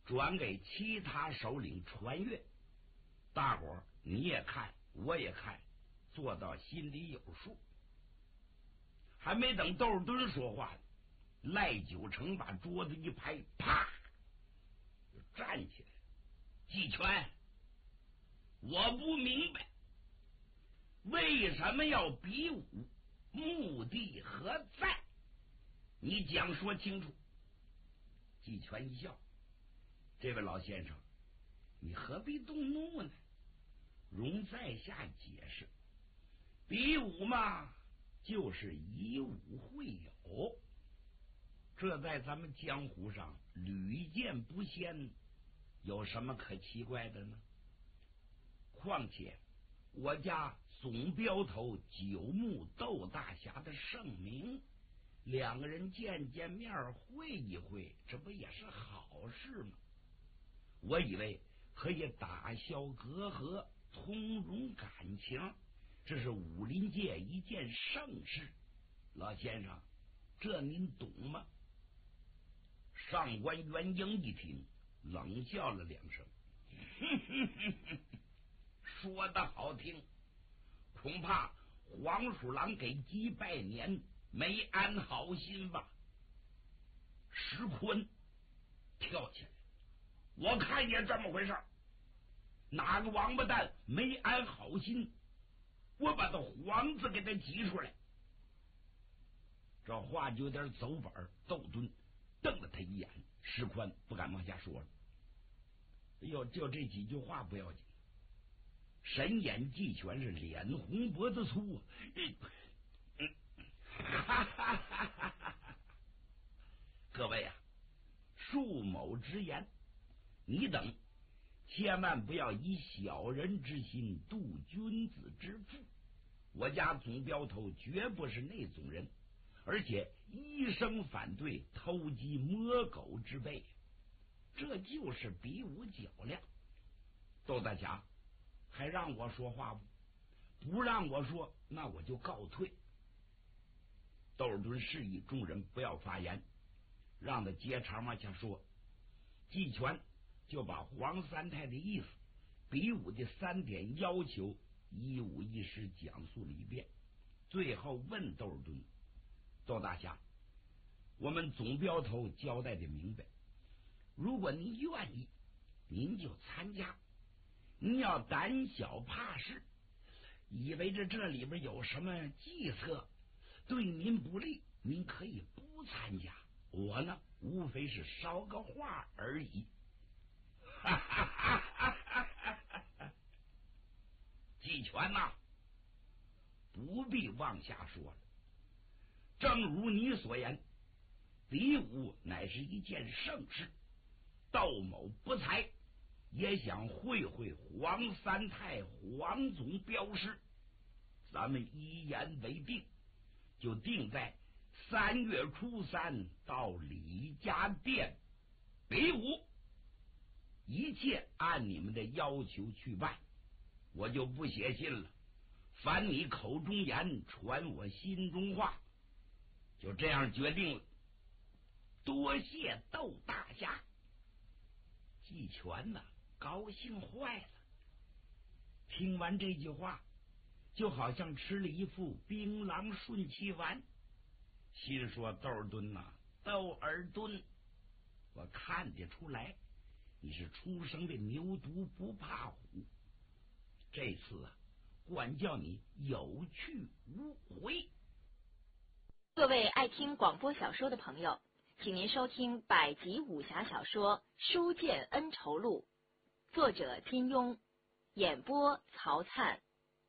转给其他首领传阅。大伙儿你也看，我也看，做到心里有数。还没等窦尔敦说话，赖九成把桌子一拍，啪就站起来。季全，我不明白为什么要比武，目的何在？你讲说清楚。季全一笑，这位老先生，你何必动怒呢？容在下解释，比武嘛，就是以武会友，这在咱们江湖上屡见不鲜，有什么可奇怪的呢？况且我家总镖头九牧窦大侠的盛名，两个人见见面会一会，这不也是好事吗？我以为可以打消隔阂，通融感情，这是武林界一件盛事。老先生，这您懂吗？上官元英一听，冷笑了两声，说得好听，恐怕黄鼠狼给鸡拜年，没安好心吧？石坤跳起来，我看也这么回事，哪个王八蛋没安好心，我把他黄字给他挤出来。这话就有点走板。窦敦瞪了他一眼，石宽不敢往下说了。就这几句话不要紧，神眼季全是脸红脖子粗各位啊，恕某直言，你等千万不要以小人之心度君子之腹。我家总镖头绝不是那种人，而且一生反对偷鸡摸狗之辈，这就是比武较量。窦大侠，还让我说话不？不让我说，那我就告退。窦尔敦示意众人不要发言，让他接茬往下说。季全就把黄三太的意思、比武的3点要求一五一十讲述了一遍，最后问窦尔敦：窦大侠，我们总镖头交代的明白，如果您愿意，您就参加。您要胆小怕事，以为这里边有什么计策对您不利，您可以不参加。我呢，无非是捎个话而已。季全呐，不必往下说了。正如你所言，比武乃是一件盛事，窦某不才，也想会会黄三太黄总镖师。咱们一言为定，就定在3月初3到李家店比武，一切按你们的要求去办，我就不写信了。凡你口中言，传我心中话，就这样决定了。多谢窦大侠。季全呐，高兴坏了。听完这句话，就好像吃了一副槟榔顺气丸，心说：窦尔敦呐，窦尔敦，我看得出来，你是出生的牛犊不怕虎。这次啊，管教你有去无回。 各位爱听广播小说的朋友，请您收听百集武侠小说《书剑恩仇录》，作者金庸，演播曹灿。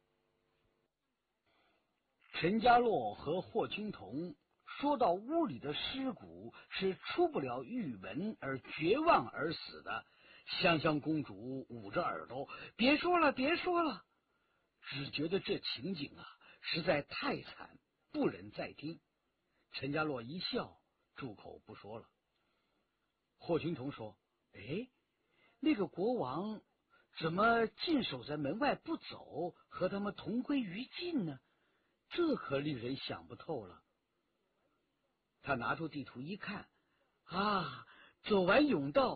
陈家洛和霍青桐说到屋里的尸骨是出不了狱门而绝望而死的，香香公主捂着耳朵，别说了别说了，只觉得这情景啊实在太惨，不忍再听。陈家洛一笑，住口不说了。霍青桐说：哎，那个国王怎么尽守在门外不走，和他们同归于尽呢？这可令人想不透了。他拿出地图一看，啊，走完甬道